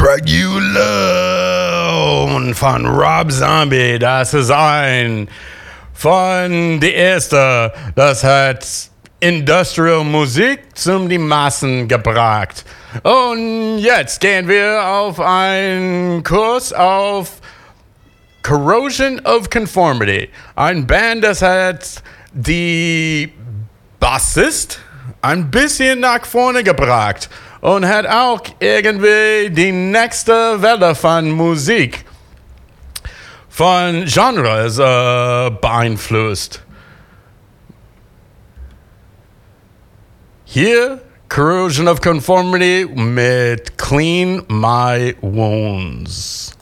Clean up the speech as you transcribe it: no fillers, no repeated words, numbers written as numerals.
Dracula von Rob Zombie, das ist von die erste, das hat Industrial Musik zum die Massen gebracht. Und jetzt gehen wir auf einen Kurs auf Corrosion of Conformity. Ein Band, das hat die Bassist ein bisschen nach vorne gebracht und hat auch irgendwie die nächste Welle von Musik, von Genres beeinflusst. Hier Corrosion of Conformity mit Clean My Wounds.